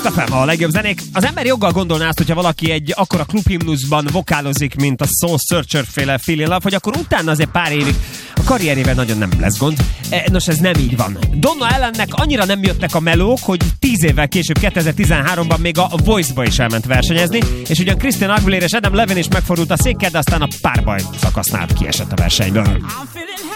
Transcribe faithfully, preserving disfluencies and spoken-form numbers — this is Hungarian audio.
ef em, a legjobb zenék. Az ember joggal gondolná azt, hogyha valaki egy akkora klubhimnuszban vokálozik, mint a Soul Searcher féle Feel in Love, hogy akkor utána azért pár évig a karrierével nagyon nem lesz gond. Nos, ez nem így van. Donna Allennek annyira nem jöttek a melók, hogy tíz évvel később, kétezer-tizenháromban még a Voice-ba is elment versenyezni, és ugyan Christina Aguilera és Adam Levine is megfordult a székkel, de aztán a párbaj szakasznál kiesett a versenyből.